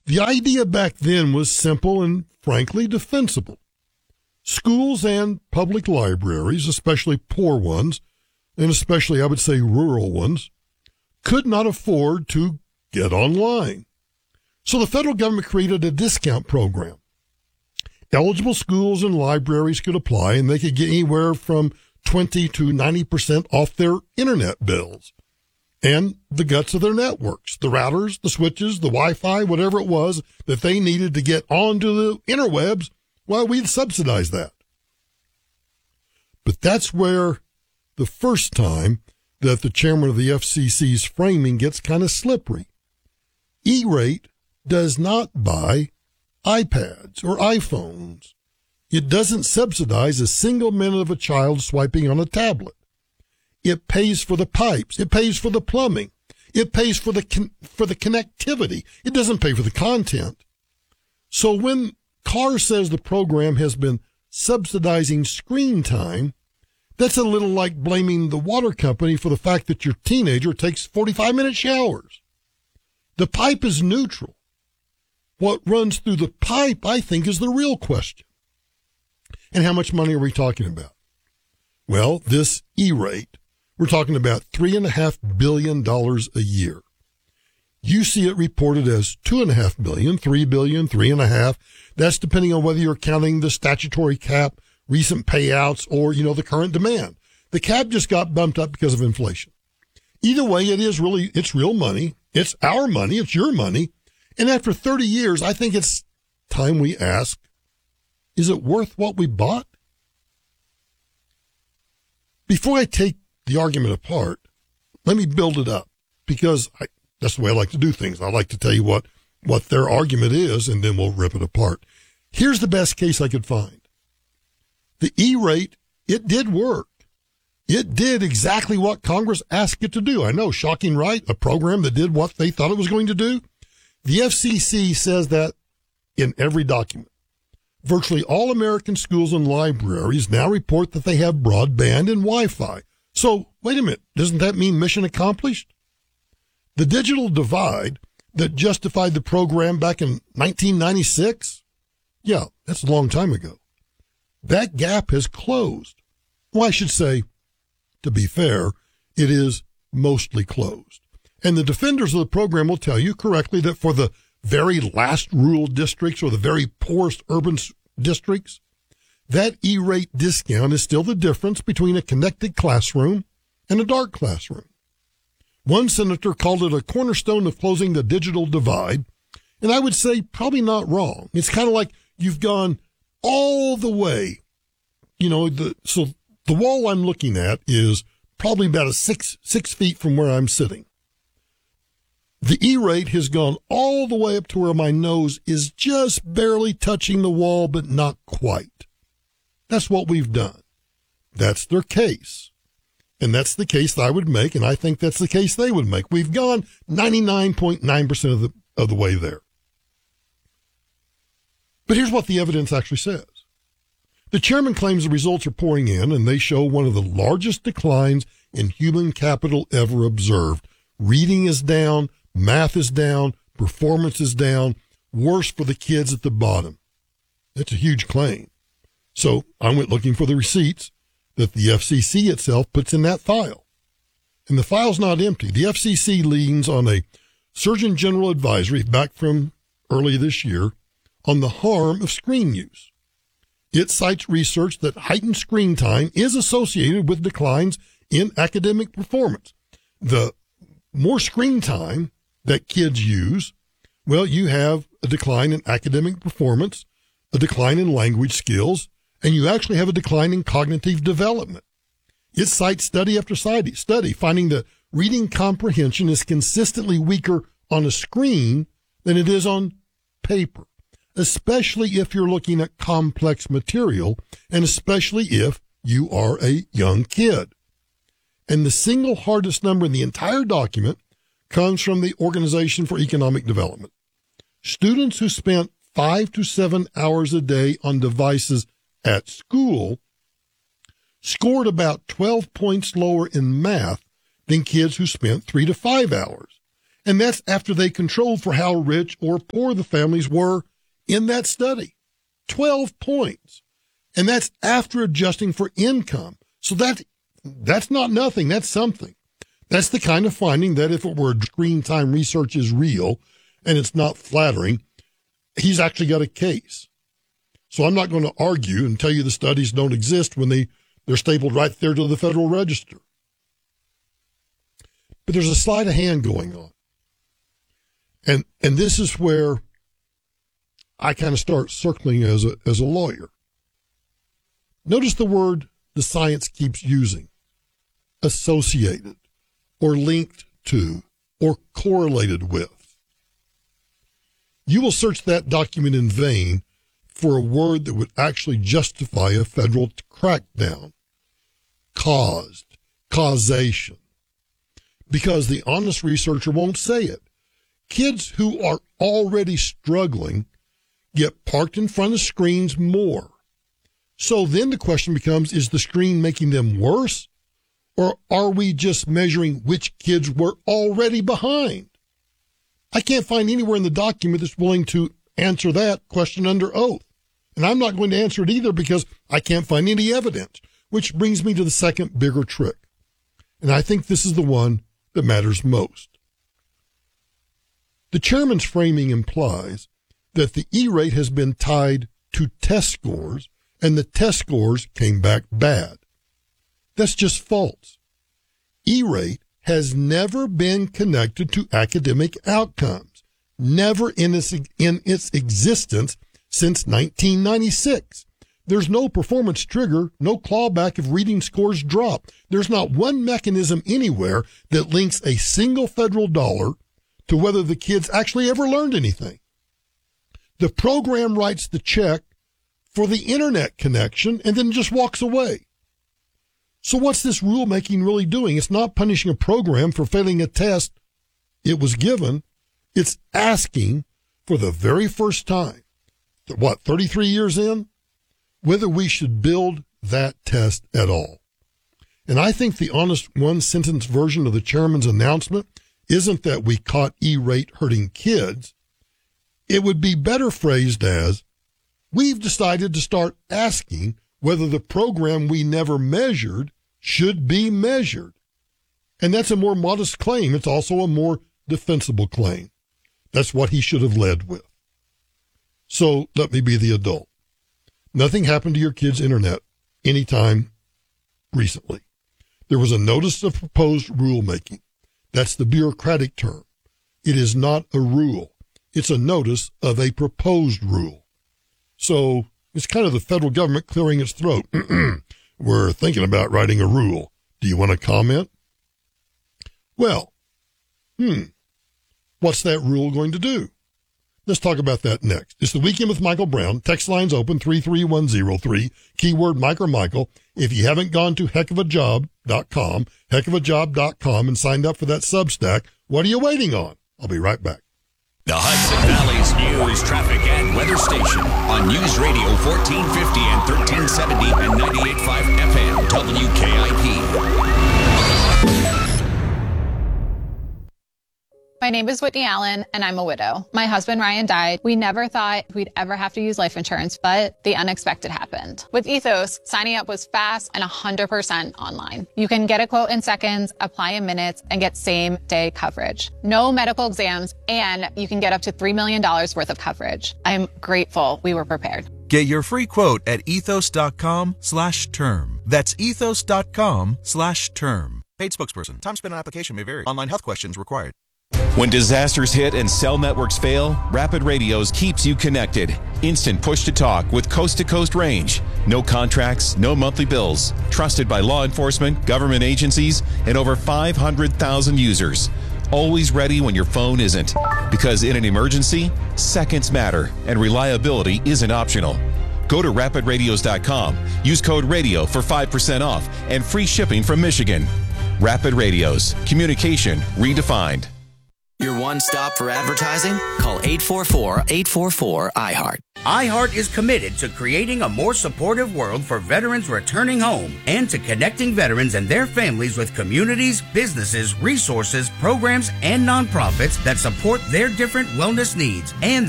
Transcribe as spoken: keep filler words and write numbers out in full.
The idea back then was simple and frankly defensible. Schools and public libraries, especially poor ones, and especially I would say rural ones, could not afford to get online. So the federal government created a discount program. Eligible schools and libraries could apply, and they could get anywhere from twenty to ninety percent off their internet bills and the guts of their networks, the routers, the switches, the Wi-Fi, whatever it was that they needed to get onto the interwebs. Well, we'd subsidize that. But that's where the first time that the chairman of the F C C's framing gets kind of slippery. E-rate does not buy iPads or iPhones. It doesn't subsidize a single minute of a child swiping on a tablet. It pays for the pipes. It pays for the plumbing. It pays for the con- for the connectivity. It doesn't pay for the content. So when Carr says the program has been subsidizing screen time, that's a little like blaming the water company for the fact that your teenager takes forty-five minute showers. The pipe is neutral. What runs through the pipe, I think, is the real question. And how much money are we talking about? Well, this E-rate, we're talking about three and a half billion dollars a year. You see it reported as two and a half billion, three billion, three and a half. That's depending on whether you're counting the statutory cap, recent payouts, or, you know, the current demand. The cap just got bumped up because of inflation. Either way, it is really, it's real money. It's our money. It's your money. And after thirty years, I think it's time we ask, is it worth what we bought? Before I take the argument apart, let me build it up, because I, that's the way I like to do things. I like to tell you what, what their argument is, and then we'll rip it apart. Here's the best case I could find. The E-rate, it did work. It did exactly what Congress asked it to do. I know, shocking, right? A program that did what they thought it was going to do. The F C C says that in every document. Virtually all American schools and libraries now report that they have broadband and Wi-Fi. So, wait a minute, doesn't that mean mission accomplished? The digital divide that justified the program back in nineteen ninety-six? Yeah, that's a long time ago. That gap has closed. Well, I should say, to be fair, it is mostly closed. And the defenders of the program will tell you correctly that for the very last rural districts or the very poorest urban districts, that E-rate discount is still the difference between a connected classroom and a dark classroom. One senator called it a cornerstone of closing the digital divide, and I would say probably not wrong. It's kind of like you've gone all the way. You know, the so the wall I'm looking at is probably about a six six feet from where I'm sitting. The E-rate has gone all the way up to where my nose is just barely touching the wall, but not quite. That's what we've done. That's their case. And that's the case that I would make, and I think that's the case they would make. We've gone ninety-nine point nine percent of the, of the way there. But here's what the evidence actually says. The chairman claims the results are pouring in, and they show one of the largest declines in human capital ever observed. Reading is down. Math is down, performance is down, worse for the kids at the bottom. That's a huge claim. So I went looking for the receipts that the F C C itself puts in that file. And the file's not empty. The F C C leans on a Surgeon General advisory back from early this year on the harm of screen use. It cites research that heightened screen time is associated with declines in academic performance. The more screen time that kids use, well, you have a decline in academic performance, a decline in language skills, and you actually have a decline in cognitive development. It cites study after study, study finding that reading comprehension is consistently weaker on a screen than it is on paper, especially if you're looking at complex material, and especially if you are a young kid. And the single hardest number in the entire document comes from the Organization for Economic Development. Students who spent five to seven hours a day on devices at school scored about twelve points lower in math than kids who spent three to five hours. And that's after they controlled for how rich or poor the families were in that study. twelve points. And that's after adjusting for income. So that, that's not nothing. That's something. That's the kind of finding that if it were screen time research is real and it's not flattering, he's actually got a case. So I'm not going to argue and tell you the studies don't exist when they, they're stapled right there to the Federal Register. But there's a sleight of hand going on. And and this is where I kind of start circling as a as a lawyer. Notice the word the science keeps using. Associated, or linked to, or correlated with. You will search that document in vain for a word that would actually justify a federal crackdown. Caused, causation. Because the honest researcher won't say it. Kids who are already struggling get parked in front of screens more. So then the question becomes, is the screen making them worse? Or are we just measuring which kids were already behind? I can't find anywhere in the document that's willing to answer that question under oath. And I'm not going to answer it either because I can't find any evidence, which brings me to the second bigger trick. And I think this is the one that matters most. The chairman's framing implies that the E-rate has been tied to test scores, and the test scores came back bad. That's just false. E-rate has never been connected to academic outcomes, never in its, in its existence since nineteen ninety-six. There's no performance trigger, no clawback if reading scores drop. There's not one mechanism anywhere that links a single federal dollar to whether the kids actually ever learned anything. The program writes the check for the internet connection and then just walks away. So what's this rulemaking really doing? It's not punishing a program for failing a test it was given. It's asking for the very first time, what, thirty-three years in, whether we should build that test at all. And I think the honest one-sentence version of the chairman's announcement isn't that we caught E-rate hurting kids. It would be better phrased as, we've decided to start asking whether the program we never measured should be measured. And that's a more modest claim. It's also a more defensible claim. That's what he should have led with. So let me be the adult. Nothing happened to your kid's internet anytime recently. There was a notice of proposed rulemaking. That's the bureaucratic term. It is not a rule. It's a notice of a proposed rule. So it's kind of the federal government clearing its throat. We're thinking about writing a rule. Do you want to comment? Well, hmm, what's that rule going to do? Let's talk about that next. It's the Weekend with Michael Brown. Text lines open three three one zero three. Keyword Mike or Michael. If you haven't gone to heck of a job dot com, heck of a job dot com, and signed up for that Substack, what are you waiting on? I'll be right back. The Hudson Valley's news, traffic, and weather station on News Radio fourteen fifty and thirteen seventy and ninety-eight point five F M W K I P. My name is Whitney Allen, and I'm a widow. My husband, Ryan, died. We never thought we'd ever have to use life insurance, but the unexpected happened. With Ethos, signing up was fast and one hundred percent online. You can get a quote in seconds, apply in minutes, and get same-day coverage. No medical exams, and you can get up to three million dollars worth of coverage. I'm grateful we were prepared. Get your free quote at ethos.com slash term. That's ethos.com slash term. Paid spokesperson. Time spent on application may vary. Online health questions required. When disasters hit and cell networks fail, Rapid Radios keeps you connected. Instant push-to-talk with coast-to-coast range. No contracts, no monthly bills. Trusted by law enforcement, government agencies, and over five hundred thousand users. Always ready when your phone isn't. Because in an emergency, seconds matter, and reliability isn't optional. Go to rapid radios dot com. Use code RADIO for five percent off and free shipping from Michigan. Rapid Radios. Communication redefined. Your one stop for advertising? Call eight four four, eight four four, I heart. iHeart is committed to creating a more supportive world for veterans returning home and to connecting veterans and their families with communities, businesses, resources, programs, and nonprofits that support their different wellness needs and